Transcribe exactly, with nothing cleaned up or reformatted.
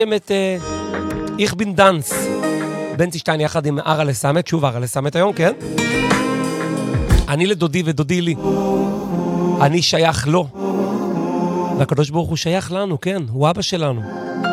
את איך בין דנס. בנצי שטיין יחד עם ארה לסמת, שוב ארה לסמת היום, כן? אני לדודי ודודי לי. אני שייך לו. והקדוש ברוך הוא שייך לנו, כן? הוא אבא שלנו.